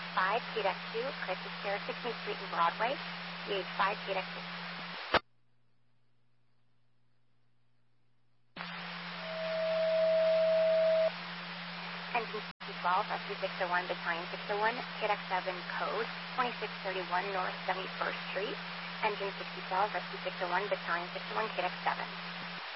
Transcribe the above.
CH5, KDEX2, Crisis Care, 16th Street and Broadway, CH5, KDEX2. Engine 12, Rescue 601, Battalion 601, KDEX7 code, 2631 North 71st Street. Engine 6012, Rescue 601, Battalion 601, KDEX7.